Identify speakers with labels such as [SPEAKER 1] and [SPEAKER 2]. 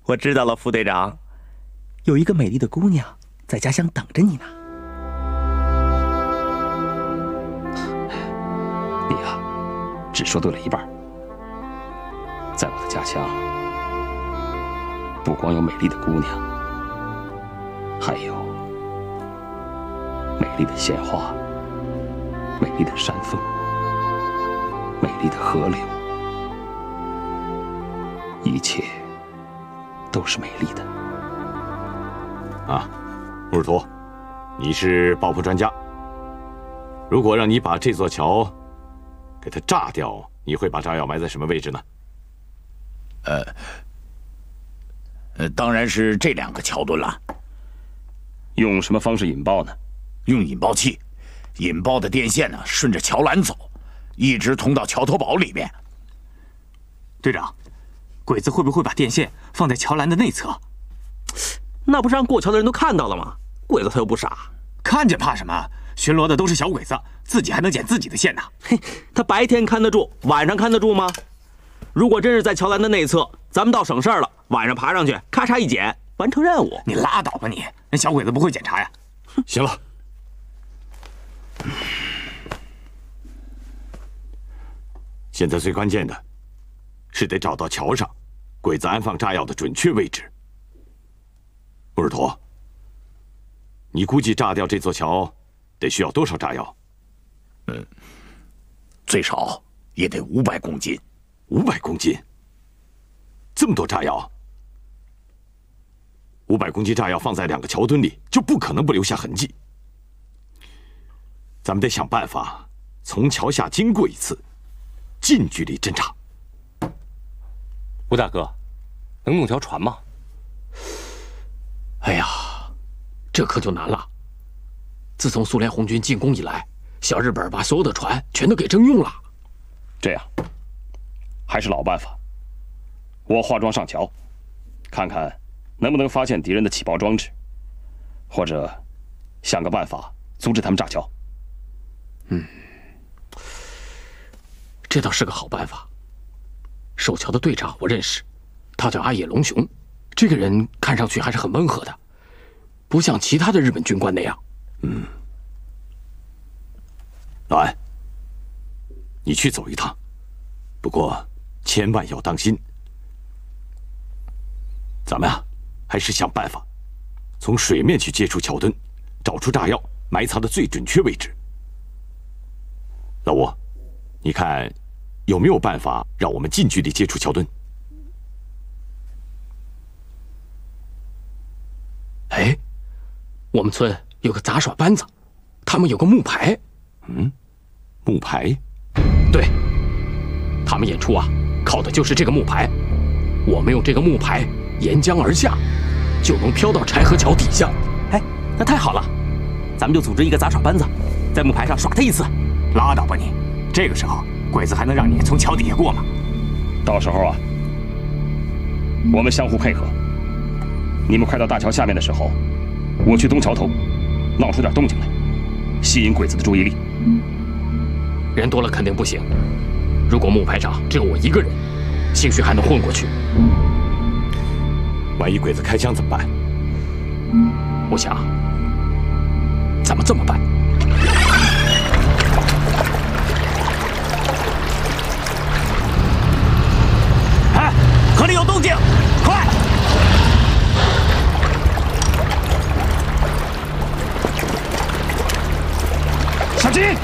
[SPEAKER 1] 我知道了，副队长，有一个美丽的姑娘在家乡等着你呢。
[SPEAKER 2] 你呀，只说对了一半。在我的家乡，不光有美丽的姑娘，还有美丽的鲜花、美丽的山峰、美丽的河流，一切都是美丽的。
[SPEAKER 3] 啊，穆尔图，你是爆破专家。如果让你把这座桥给它炸掉，你会把炸药埋在什么位置呢？
[SPEAKER 4] 当然是这2个桥墩了。
[SPEAKER 2] 用什么方式引爆呢？
[SPEAKER 4] 用引爆器，引爆的电线呢，顺着桥栏走，一直通到桥头堡里面。
[SPEAKER 5] 队长，鬼子会不会把电线放在桥栏的内侧？
[SPEAKER 1] 那不是让过桥的人都看到了吗？鬼子他又不傻，
[SPEAKER 5] 看见怕什么？巡逻的都是小鬼子，自己还能剪自己的线呢。
[SPEAKER 1] 嘿，他白天看得住，晚上看得住吗？如果真是在桥栏的内侧，咱们倒省事儿了。晚上爬上去，咔嚓一剪，完成任务。
[SPEAKER 5] 你拉倒吧你！那小鬼子不会检查呀。
[SPEAKER 3] 行了，现在最关键的是得找到桥上鬼子安放炸药的准确位置。穆尔图，你估计炸掉这座桥得需要多少炸药？
[SPEAKER 4] 最少也得500公斤。
[SPEAKER 3] 500公斤？这么多炸药？500公斤炸药放在2个桥墩里，就不可能不留下痕迹。咱们得想办法从桥下经过一次，近距离侦查。
[SPEAKER 2] 吴大哥，能弄条船吗？
[SPEAKER 6] 哎呀，这可就难了。自从苏联红军进攻以来，小日本把所有的船全都给征用了。
[SPEAKER 2] 这样，还是老办法。我化妆上桥，看看能不能发现敌人的起爆装置，或者想个办法阻止他们炸桥。
[SPEAKER 6] 这倒是个好办法。守桥的队长我认识，他叫阿野龙雄，这个人看上去还是很温和的，不像其他的日本军官那样。
[SPEAKER 3] 老安，你去走一趟，不过千万要当心。咱们啊，还是想办法从水面去接触桥墩，找出炸药埋藏的最准确位置。老吴，你看有没有办法让我们近距离接触桥墩？
[SPEAKER 6] 哎，我们村有个杂耍班子，他们有个木牌。
[SPEAKER 3] 木牌？
[SPEAKER 6] 对，他们演出啊，靠的就是这个木牌。我们用这个木牌沿江而下，就能飘到柴河桥底下。
[SPEAKER 1] 哎，那太好了，咱们就组织一个杂耍班子，在木牌上耍他一次。
[SPEAKER 5] 拉倒吧你！这个时候，鬼子还能让你从桥底下过吗？
[SPEAKER 2] 到时候啊，我们相互配合。你们快到大桥下面的时候，我去东桥头，闹出点动静来，吸引鬼子的注意力。
[SPEAKER 6] 人多了肯定不行，如果木牌上只有我一个人，兴许还能混过去。
[SPEAKER 3] 万一鬼子开枪怎么办？
[SPEAKER 6] 我想，咱们这么办。
[SPEAKER 5] 哎，河里有动静，快！小金，